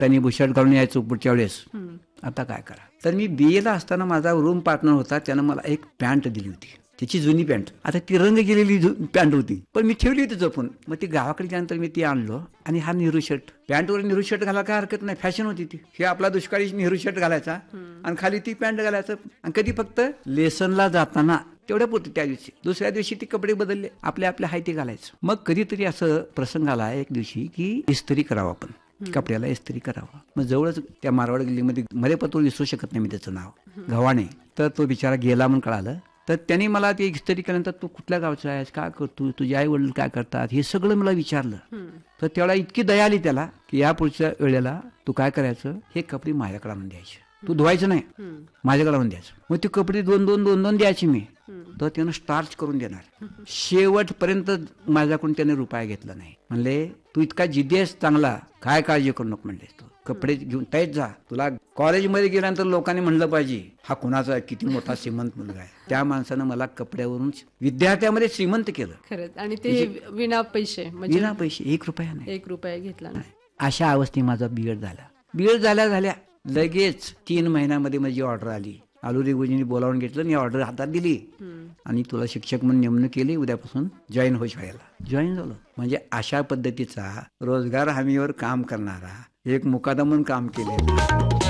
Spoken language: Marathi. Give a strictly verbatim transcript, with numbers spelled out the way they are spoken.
त्यांनी बुशर्ट घालून यायचो पुढच्या वेळेस. आता काय करा. तर मी बी एला असताना माझा रूम पार्टनर होता, त्यानं मला एक पॅन्ट दिली होती, त्याची जुनी पॅन्ट. आता ती रंग गेलेली पॅन्ट होती, पण मी ठेवली होती जपून. मग ती गावाकडे गेल्यानंतर मी ती आणलो आणि हा नेहरू शर्ट, पॅन्टवर नेहरू शर्ट घालायला काय हरकत नाही, फॅशन होती ती. हे आपला दुष्काळी नेहरू शर्ट घालायचा आणि खाली ती पॅन्ट घालायचं. आणि कधी फक्त लेसनला जाताना तेवढ्या पुरते त्या दिवशी. दुसऱ्या दिवशी ती कपडे बदलले, आपल्या आपल्या हाय ते घालायचं. मग कधीतरी असं प्रसंग आला एक दिवशी की इस्त्री करावं आपण, कपड्याला इस्त्री करावं. मग जवळच त्या मारवाड गल्लीमध्ये मध्ये पत्र विसरू शकत नाही मी त्याचं नाव, गव्हाणे. तर तो बिचारा गेला म्हणून कळालं. तर त्यांनी मला ते इस्त्री केल्यानंतर तू कुठल्या गावचा आहेस, काय करतो, तुझे आई वडील काय करतात, हे सगळं मला विचारलं. तर तेवढा इतकी दया आली त्याला की या पुढच्या वेळेला तू काय करायचं, हे कपडे माझ्याकडे आणून द्यायचे, तू धुवायचं नाही, माझ्याकडे आणून द्यायचं. मग ते कपडे दोन दोन दोन दोन द्यायचे मी. तर त्यानं स्टार्च करून देणार. शेवटपर्यंत माझ्याकडून त्याने रुपया घेतला नाही. म्हणले तू इतका जिद्दी आहेस चांगला, काय काळजी करू नको म्हणले, तू कपडे घेऊन तैत जा. तुला कॉलेजमध्ये गेल्यानंतर लोकांनी म्हणलं पाहिजे हा कुणाचा किती मोठा श्रीमंत मुलगा आहे. त्या माणसानं मला कपड्यावरून विद्यार्थ्यामध्ये श्रीमंत केलं. खरंच. आणि ते विना पैसे, विना पैसे, एक रुपया नाही, एक रुपया घेतला नाही. अशा अवस्थेत माझा बीएड झाला. बीएड झाल्या झाल्या लगेच तीन महिन्यामध्ये माझी ऑर्डर आली. आलुरी गुरुजींनी बोलावून घेतलं आणि ऑर्डर हातात दिली आणि तुला शिक्षक म्हणून नेमणूक केली, उद्यापासून जॉईन हो शाळेला. जॉईन झालो. म्हणजे अशा पद्धतीचा रोजगार हमीवर काम करणारा एक मुकादम म्हणून काम केले.